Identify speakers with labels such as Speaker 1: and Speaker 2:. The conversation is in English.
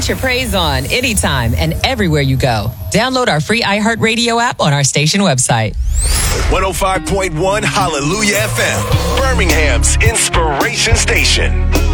Speaker 1: Put your praise on anytime and everywhere you go. Download our free iHeartRadio app on our station website.
Speaker 2: 105.1 Hallelujah FM, Birmingham's inspiration station.